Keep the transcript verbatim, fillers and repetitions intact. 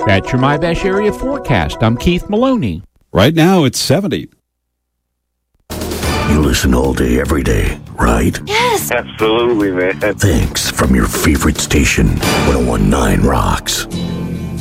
That's your My Bash area forecast. I'm Keith Maloney. Right now, it's seventy. You listen all day, every day, right? Yes. Absolutely, man. Thanks from your favorite station, one oh one point nine Rocks.